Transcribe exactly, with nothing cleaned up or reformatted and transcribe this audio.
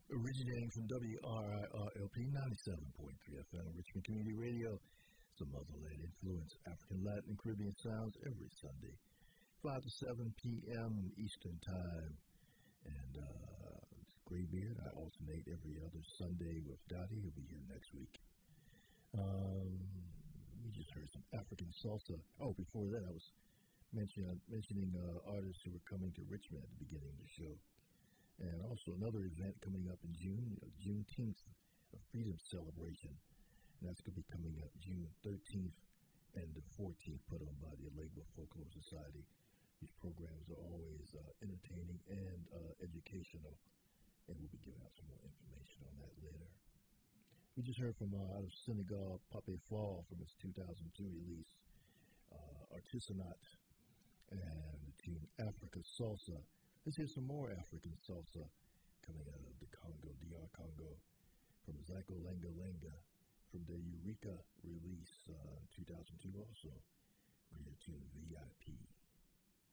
Originating from W R I R L P ninety-seven point three F M, Richmond Community Radio, some motherland influence, African, Latin, and Caribbean sounds every Sunday, five to seven p.m. Eastern Time. And uh, Graybeard, I alternate every other Sunday with Dottie. He'll be here next week. Um, we just heard some African salsa. Oh, before that, I was mentioning, mentioning uh, artists who were coming to Richmond at the beginning of the show. And also another event coming up in June, uh, Juneteenth, a freedom celebration. And that's going to be coming up June thirteenth and the fourteenth, put on by the Allegro Folklore Society. These programs are always uh, entertaining and uh, educational, and we'll be giving out some more information on that later. We just heard from uh, out of Senegal, Pape Fall, from his two thousand two release, uh, Artisanat, and the tune Africa Salsa. Let's hear some more African salsa coming out of the Congo, D R Congo, from Zyko Lenga Lenga, from their Eureka release uh, two thousand two also. We're here to V I P.